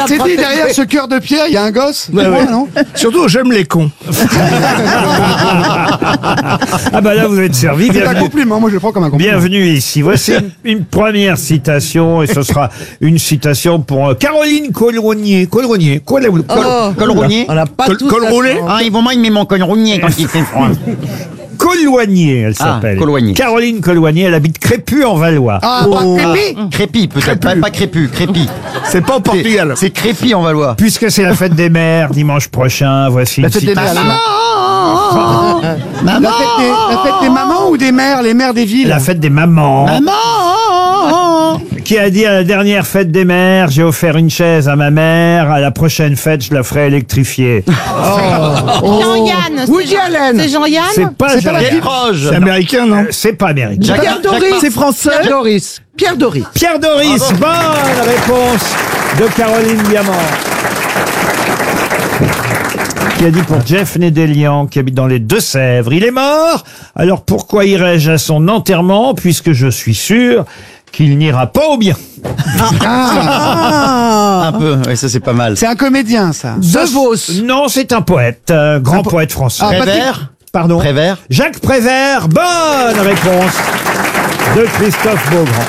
C'est dit, derrière ce cœur de pierre, il y a un gosse. Ouais, ouais. Non Surtout, j'aime les cons. Ah bah là, vous êtes servi. C'est un Bienvenue. compliment, moi je le prends comme un compliment. Bienvenue ici. Voici une première citation, et ce sera une citation pour Caroline Colronier. Colronier. Col rougnier. On n'a pas Col- tous col la roulé chance. Ah, ils vont m'aimer mon col rougnier quand il fait froid. Colloigné, elle s'appelle. Colloigné. Caroline Colloigné, elle habite Crépus en Valois. Ah, pas crépi. Crépi, peut-être. Pas crépu, crépi. C'est pas au Portugal. C'est crépi en Valois. Puisque c'est la fête des mères dimanche prochain, voici La une fête des citation. mères. La fête des mamans ou des mères, les mères des villes. La fête des mamans. Qui a dit à la dernière fête des mères, j'ai offert une chaise à ma mère, à la prochaine fête, je la ferai électrifier. Jean-Yann. Woody Allen. C'est Jean-Yann. C'est pas C'est pas la Jean- fille. C'est américain, non? c'est pas américain. Pierre Doris. C'est français. Pierre Doris. Pierre Doris. Pierre Doris, bonne réponse de Caroline Diamant. Qui a dit pour Jeff Nédélian, qui habite dans les Deux-Sèvres. Il est mort, alors pourquoi irais-je à son enterrement, puisque je suis sûr qu'il n'ira pas au bien. Un peu, oui, ça c'est pas mal. C'est un comédien, ça. Ça, De Vos. Non, c'est un poète, grand poète français. Ah, Prévert. Pardon. Prévert. Jacques Prévert, bonne réponse de Christophe Beaugrand.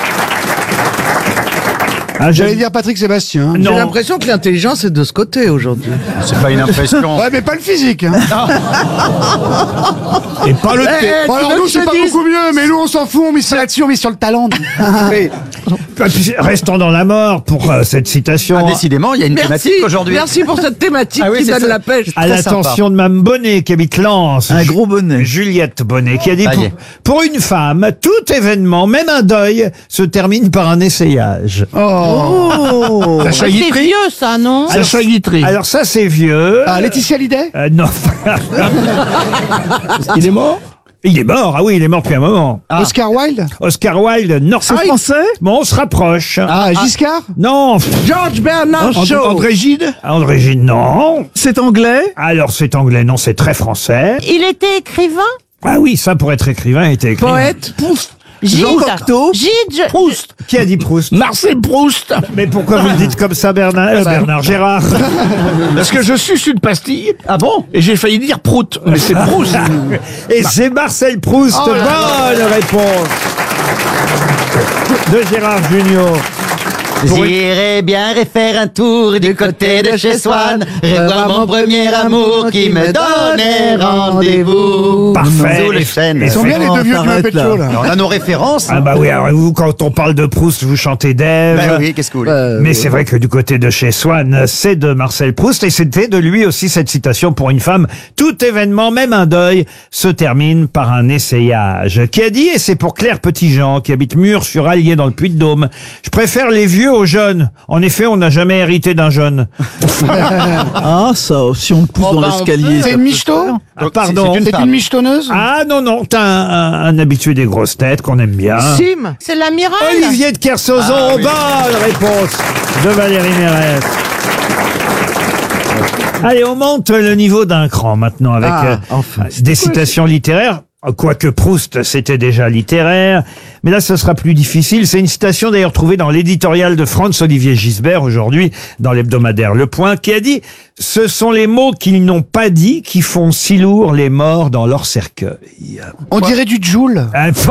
Ah, J'allais dire Patrick Sébastien. J'ai Non. l'impression que l'intelligence est de ce côté aujourd'hui. C'est pas une impression. Ouais, mais pas le physique. Hein. Et pas le thé. Bon, alors nous, c'est pas beaucoup mieux, mais nous, on s'en fout, on met ça là-dessus, on met sur le talent. Restons dans la mort pour cette citation. Ah, décidément, il y a une Merci. thématique aujourd'hui. Merci pour cette thématique Ah oui, qui c'est donne ça. la pêche. À Très l'attention de Mme Bonnet, qui habite Lens. Un gros bonnet. Juliette Bonnet, qui a dit Ça y est. pour une femme, tout événement, même un deuil, se termine par un essayage. Sacha C'est Guitry. vieux, ça, non? Sacha Guitry. Alors ça, c'est vieux. Ah, Laetitia Hallyday. Non. Il est mort? Il est mort, ah oui, il est mort depuis un moment. Oscar Wilde. Oscar Wilde, non. français. Bon, on se rapproche. Ah, Giscard. Non. George Bernard Shaw. André Gide? André Gide, non. C'est anglais. Alors, c'est anglais, non, c'est très français. Il était écrivain? Ah oui, ça, pour être écrivain, il était écrivain. Poète. Gide. Jean Cocteau. Gide. Proust. Qui a dit Proust? Marcel Proust. Mais pourquoi vous le dites comme ça, Bernard Gérard? Parce que je suce une pastille. Ah bon? Et j'ai failli dire Prout. Mais c'est Proust. Et c'est Marcel Proust. Bonne réponse de Gérard Junior. J'irai bien refaire un tour du côté de chez Swann, revoir mon premier amour qui me donnait rendez-vous. Parfait. Sous le chêne. Ils sont bien les deux vieux du Pétro, là. On a nos références. Ah bah oui, alors vous, quand on parle de Proust, vous chantez d'Ève. Ben oui, qu'est-ce que vous voulez? Mais c'est vrai que du côté de chez Swann, c'est de Marcel Proust, et c'était de lui aussi cette citation pour une femme. Tout événement, même un deuil, se termine par un essayage. Qui a dit, et c'est pour Claire Petitjean, qui habite Murs-sur-Allier dans le Puy-de-Dôme, je préfère les vieux aux jeunes. En effet, on n'a jamais hérité d'un jeune. Ah, ça, si on le pousse dans l'escalier. C'est une michto. Ah, pardon. C'est une michetonneuse. Ah non, non, t'as un habitué des grosses têtes qu'on aime bien. Sim. C'est l'amiral? Olivier de Kersauzon, bonne réponse de Valérie Mérès. Allez, on monte le niveau d'un cran maintenant avec enfin. des citations littéraires. Quoique Proust, c'était déjà littéraire. Mais là, ce sera plus difficile. C'est une citation d'ailleurs trouvée dans l'éditorial de Franz-Olivier Gisbert, aujourd'hui, dans l'hebdomadaire Le Point, qui a dit « Ce sont les mots qu'ils n'ont pas dit qui font si lourd les morts dans leur cercueil. On dirait du Joule. »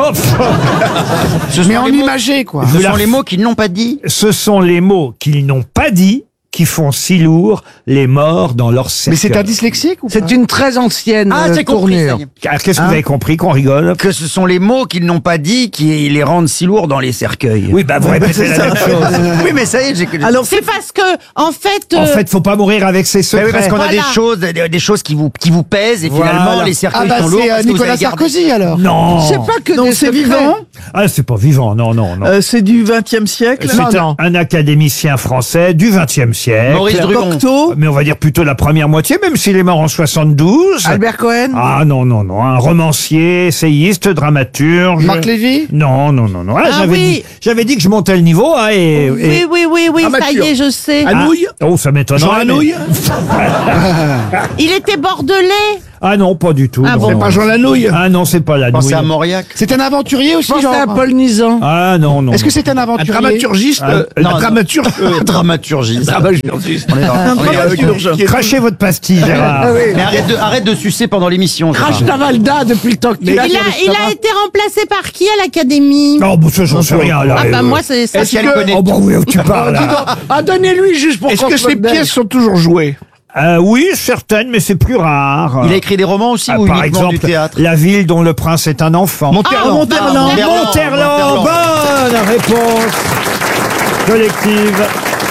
Mais en imagé, quoi. Ce sont les mots qu'ils n'ont pas dit. Ce sont les mots qu'ils n'ont pas dit qui font si lourd les morts dans leur cercueil. Mais c'est un dyslexique ou pas? C'est une très ancienne Ah, j'ai compris. tournure. Ça y est. Alors, qu'est-ce que vous avez compris qu'on rigole? Que ce sont les mots qu'ils n'ont pas dit qui les rendent si lourds dans les cercueils. Oui, bah vous répétez la même chose. Oui, mais ça y est, j'ai que. Alors, C'est parce que, en fait, En fait, faut pas mourir avec ses Mais secrets. oui, parce qu'on a Voilà. des choses qui vous pèsent et finalement Voilà. les Ah cercueils bah sont lourds. c'est parce que vous Nicolas avez gardé- Sarkozy alors. Non. c'est pas que des c'est secrets. vivant. Ah, c'est pas vivant. Non, non, non. C'est du XXe siècle. C'est un académicien français du XXe siècle. Maurice Druon. Cocteau. Mais on va dire plutôt la première moitié, même s'il est mort en 72. Albert Cohen. Ah non, non, non. Un romancier, essayiste, dramaturge. Marc Lévy. Non, non, non, non. Ah, Ah oui. j'avais dit que je montais le niveau. Ah, et, Oui, ça y Amateur. est, je sais. Ah, Anouilh. oh, ça m'étonnerait. Jean mais- Anouilh. Il était bordelais. Ah non, pas du tout. Ah non. bon. Pas Jean Lanouille. Ah non, c'est pas la Pensez nouille. à Mauriac. C'est un aventurier aussi, Pensez à genre. Paul Nizan. Ah non, non. Est-ce que c'est un Un aventurier? dramaturgiste. non, Un non. dramaturge. Dramaturgie. Dramaturgiste. On est dans- Crachez votre pastille, Gérard. Mais arrête de sucer pendant l'émission. Crash Gérard. Tavalda depuis le temps que tu Mais l'as. il Il a été remplacé par qui à l'académie? Non, bon, ça, j'en sais rien. Là, Ah bah moi c'est ça. Est-ce qu'elle connaît Oh, bon, oui, tu parles. là. Ah donnez-lui juste pour Est-ce qu'on que se ces moque d'elle. pièces sont toujours jouées? Oui, certaines, mais c'est plus rare. Il a écrit des romans aussi Ah, ou par uniquement exemple, du théâtre? La ville dont le prince est un enfant. Monterland. Monterland. Monterland, bonne réponse collective.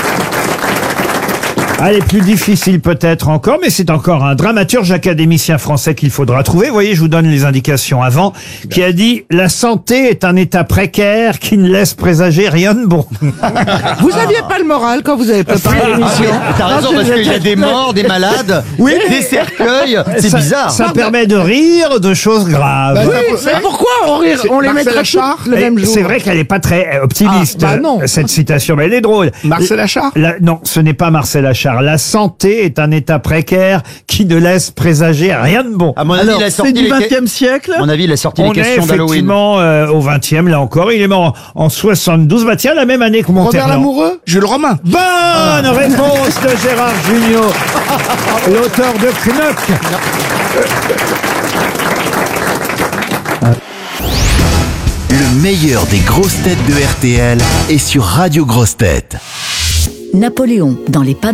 Elle est plus difficile peut-être encore, mais c'est encore un dramaturge académicien français qu'il faudra trouver. Vous voyez, je vous donne les indications avant, qui a dit « La santé est un état précaire qui ne laisse présager rien de bon. Vous aviez pas le moral quand vous avez préparé Ah oui, l'émission. t'as raison, parce qu'il y a des morts, des malades, des cercueils. » C'est Ça- bizarre. Ça permet de rire de choses graves. Oui, mais pourquoi on les Marcel mettrait Achard toutes le Et même jour? c'est vrai qu'elle n'est pas très optimiste, Ah, bah non. cette citation, mais elle est drôle. Marcel Achard. Non, ce n'est pas Marcel Achard. La santé est un état précaire qui ne laisse présager rien de bon. À mon avis, Alors, il a c'est sorti du les... 20e siècle. À mon avis, il a sorti On les est questions d'Halloween. effectivement au 20e, là encore. Il est mort en 72. Bah tiens, la même année que Robert Monterland. Lamoureux? Jules Romain. Bonne réponse de Gérard Jugnot, l'auteur de Knock. Le meilleur des grosses têtes de RTL est sur Radio Grosses Têtes. Napoléon, dans les pas